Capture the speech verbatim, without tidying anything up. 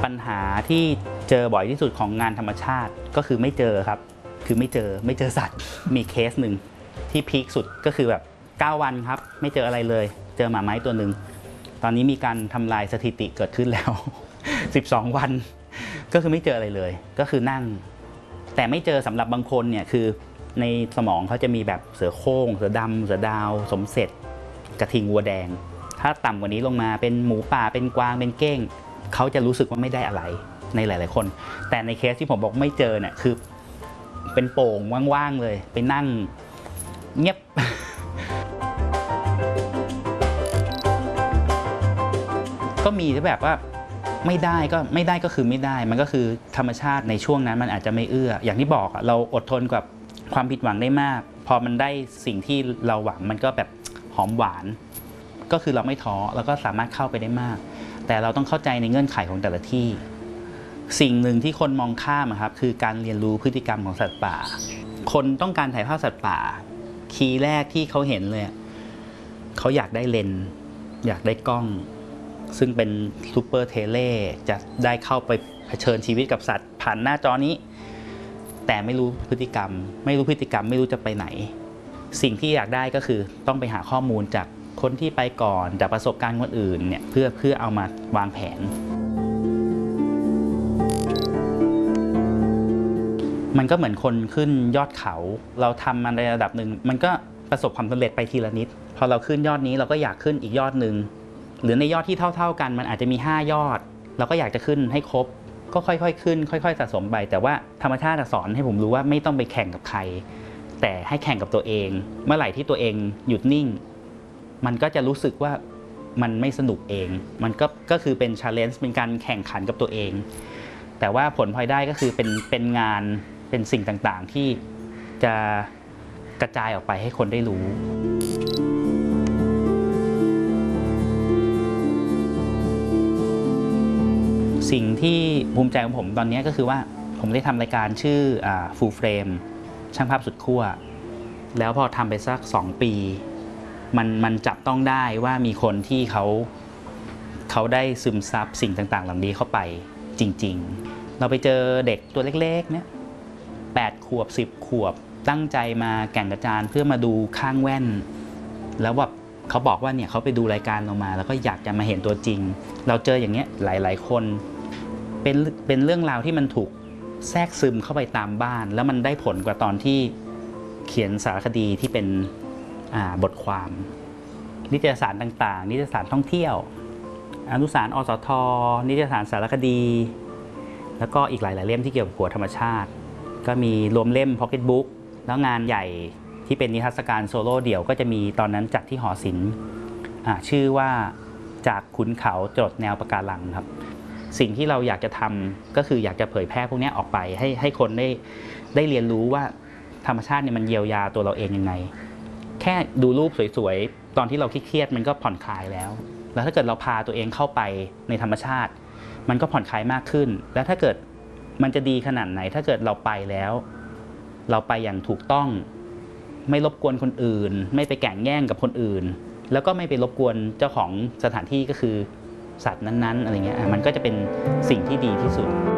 ปัญหาที่เจอบ่อยที่สุดของงานธรรมชาติก็คือไม่เจอครับคือไม่เจอไม่เจอสัตว์มีเคสหนึ่งที่พีคสุดก็คือแบบเก้าวันครับไม่เจออะไรเลยเจอหมาไม้ตัวหนึ่งตอนนี้มีการทำลายสถิติเกิดขึ้นแล้ว สิบสองวันก็คือไม่เจออะไรเลยก็คือนั่งแต่ไม่เจอสำหรับบางคนเนี่ยคือในสมองเขาจะมีแบบเสือโคร่งเสือดำเสือดาวสมเสร็จกระทิงวัวแดงถ้าต่ำกว่านี้ลงมาเป็นหมูป่าเป็นกวางเป็นเก้งเขาจะรู้สึกว่าไม่ได้อะไรในหลายๆคนแต่ในเคสที่ผมบอกไม่เจอเนี่ยคือเป็นโป่งว่างๆเลยไปนั่งเงียบ ก็มีที่แบบว่าไม่ได้ก็ไม่ได้ก็คือไม่ได้มันก็คือธรรมชาติในช่วงนั้นมันอาจจะไม่เอื้ออย่างที่บอกเราอดทนกับความผิดหวังได้มากพอมันได้สิ่งที่เราหวังมันก็แบบหอมหวานก็คือเราไม่ท้อแล้วก็สามารถเข้าไปได้มากแต่เราต้องเข้าใจในเงื่อนไขของแต่ละที่สิ่งหนึ่งที่คนมองข้ามครับคือการเรียนรู้พฤติกรรมของสัตว์ป่าคนต้องการถ่ายภาพสัตว์ป่าคีย์แรกที่เขาเห็นเลยเขาอยากได้เลนส์อยากได้กล้องซึ่งเป็นซูเปอร์เทเลจะได้เข้าไปเผชิญชีวิตกับสัตว์ผ่านหน้าจอนี้แต่ไม่รู้พฤติกรรมไม่รู้พฤติกรรมไม่รู้จะไปไหนสิ่งที่อยากได้ก็คือต้องไปหาข้อมูลจากคนที่ไปก่อนจากประสบการณ์คนอื่นเนี่ยเพื่อเพื่อเอามาวางแผนมันก็เหมือนคนขึ้นยอดเขาเราทำมันในระดับหนึ่งมันก็ประสบความสำเร็จไปทีละนิดพอเราขึ้นยอดนี้เราก็อยากขึ้นอีกยอดหนึ่งหรือในยอดที่เท่าๆกันมันอาจจะมีห้ายอดเราก็อยากจะขึ้นให้ครบก็ค่อยๆขึ้นค่อยๆสะสมไปแต่ว่าธรรมชาติสอนให้ผมรู้ว่าไม่ต้องไปแข่งกับใครแต่ให้แข่งกับตัวเองเมื่อไหร่ที่ตัวเองหยุดนิ่งมันก็จะรู้สึกว่ามันไม่สนุกเองมันก็ก็คือเป็น challenge เป็นการแข่งขันกับตัวเองแต่ว่าผลพลอยได้ก็คือเป็นเป็นงานเป็นสิ่งต่างๆที่จะกระจายออกไปให้คนได้รู้สิ่งที่ภูมิใจของผมตอนนี้ก็คือว่าผมได้ทำรายการชื่อ Full Frame ช่างภาพสุดขั้วแล้วพอทำไปสักสองปีมันมันจับต้องได้ว่ามีคนที่เขาเขาได้ซึมซับสิ่งต่างๆเหล่านี้เข้าไปจริงๆเราไปเจอเด็กตัวเล็กๆเนี่ยแปดขวบสิบขวบตั้งใจมาแก่งกระจานเพื่อมาดูข้างแว่นแล้วแบบเขาบอกว่าเนี่ยเขาไปดูรายการเรามาแล้วก็อยากจะมาเห็นตัวจริงเราเจออย่างเงี้ยหลายๆคนเป็นเป็นเรื่องราวที่มันถูกแทรกซึมเข้าไปตามบ้านแล้วมันได้ผลกว่าตอนที่เขียนสารคดีที่เป็นบทความนิตยสารต่างๆนิตยสารท่องเที่ยวอนุสารณ์ อสท.นิตยสารสารคดีแล้วก็อีกหลายๆเล่มที่เกี่ยวกับหัวธรรมชาติก็มีรวมเล่ม Pocket Book แล้วงานใหญ่ที่เป็นนิทรรศการโซโล่เดี่ยวก็จะมีตอนนั้นจัดที่หอศิลป์ชื่อว่าจากขุนเขาจรดแนวปะการังครับสิ่งที่เราอยากจะทำก็คืออยากจะเผยแพร่พวกนี้ออกไปให้ให้คนได้ได้เรียนรู้ว่าธรรมชาติเนี่ยมันเยียวยาตัวเราเองยังไงแค่ดูรูปสวยๆตอนที่เราเครียดมันก็ผ่อนคลายแล้วแล้วถ้าเกิดเราพาตัวเองเข้าไปในธรรมชาติมันก็ผ่อนคลายมากขึ้นแล้วถ้าเกิดมันจะดีขนาดไหนถ้าเกิดเราไปแล้วเราไปอย่างถูกต้องไม่รบกวนคนอื่นไม่ไปแข่งแย่งกับคนอื่นแล้วก็ไม่ไปรบกวนเจ้าของสถานที่ก็คือสัตว์นั้นๆอะไรเงี้ยมันก็จะเป็นสิ่งที่ดีที่สุด